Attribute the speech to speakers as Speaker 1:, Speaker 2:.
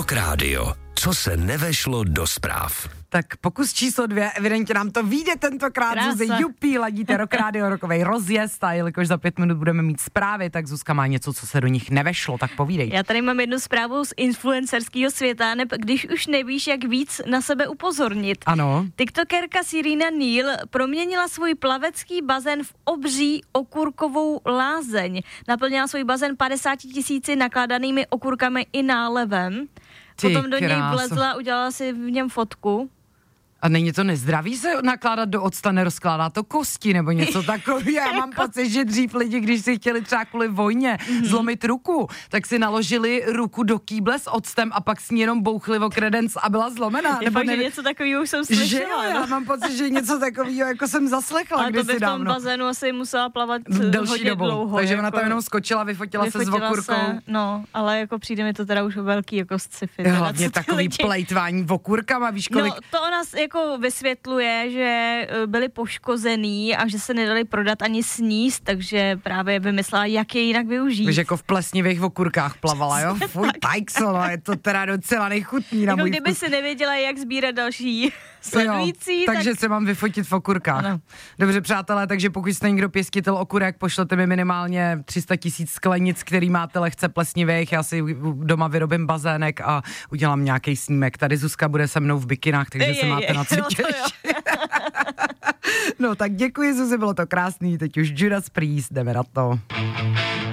Speaker 1: Rock Radio. Co se nevešlo do zpráv.
Speaker 2: Tak pokus číslo 2, evidentně nám to vyjde tentokrát.
Speaker 3: Krása.
Speaker 2: Zuzi, jupí, ladíte Rock Radio, rokovej rozjezd a jelikož za 5 minut budeme mít zprávy, tak Zuzka má něco, co se do nich nevešlo, tak povídej.
Speaker 3: Já tady mám jednu zprávu z influencerského světa, když už nevíš, jak víc na sebe upozornit.
Speaker 2: Ano.
Speaker 3: TikTokerka Serena Neal proměnila svůj plavecký bazén v obří okurkovou lázeň. Naplnila svůj bazén 50 000 nakládanými okurkami i nálevem. Potom do něj vlezla, udělala si v něm fotku.
Speaker 2: A není to nezdravý se nakládat do octa, nerozkládá to kosti nebo něco takového. Já mám pocit, že dřív lidi, když si chtěli třeba kvůli vojně zlomit ruku, tak si naložili ruku do kýble s octem a pak s ní jenom bouchli o kredenc a byla zlomená.
Speaker 3: Nebo že něco takového už jsem slyšela.
Speaker 2: Že jo, já mám pocit, že něco takového jako jsem zaslechla
Speaker 3: ale
Speaker 2: kdysi dávno.
Speaker 3: Ale to by v tom bazénu asi musela plavat
Speaker 2: delší
Speaker 3: hodně
Speaker 2: dobu.
Speaker 3: dlouho.
Speaker 2: Takže
Speaker 3: jako
Speaker 2: ona tam jenom skočila, vyfotila se s okurkou.
Speaker 3: No, ale jako přijde mi to teda už velký jako sci-fi.
Speaker 2: Hlavně takový plejtvání okurkama, víš kolik.
Speaker 3: No, to ona jako vysvětluje, že byli poškozený a že se nedali prodat ani sníst, takže právě vymyslela, jak je jinak využít.
Speaker 2: Víš, jako v plesnivých okurkách plavala, jo? Fuj, tajkso, je to teda docela nechutný na
Speaker 3: jako
Speaker 2: můj
Speaker 3: kdyby
Speaker 2: vkus.
Speaker 3: si nevěděla, jak sbírat další sledující.
Speaker 2: Jo, takže se mám vyfotit v okurkách. Ano. Dobře, přátelé, takže pokud jste někdo pěstitel okurek, pošlete mi minimálně 300 000 sklenic, který máte lehce plesnivých, já si doma vyrobím bazének a udělám nějaký snímek. Tady Zuzka bude se mnou v bikinách, takže se máte na co těšit. No tak děkuji, Zuzi, bylo to krásný, teď už Judas Priest, jdeme na to.